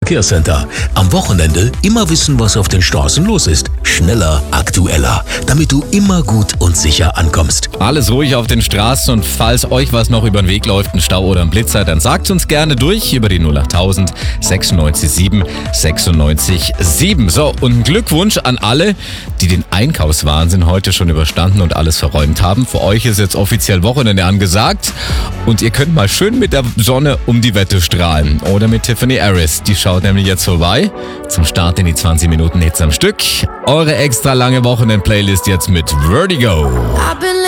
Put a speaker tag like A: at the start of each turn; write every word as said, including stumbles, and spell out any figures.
A: Verkehrscenter. Am Wochenende immer wissen, was auf den Straßen los ist. Schneller, aktueller, damit du immer gut und sicher ankommst.
B: Alles ruhig auf den Straßen und falls euch was noch über den Weg läuft, ein Stau oder ein Blitzer, dann sagt uns gerne durch über die null achttausend sechsundneunzig sieben sechsundneunzig sieben. So, und ein Glückwunsch an alle, die den Einkaufswahnsinn heute schon überstanden und alles verräumt haben. Für euch ist jetzt offiziell Wochenende angesagt und ihr könnt mal schön mit der Sonne um die Wette strahlen. Oder mit Tiffany Harris, die schaut nämlich jetzt vorbei zum Start in die zwanzig Minuten Hits am Stück. Eure extra lange Wochenend-Playlist jetzt mit Vertigo.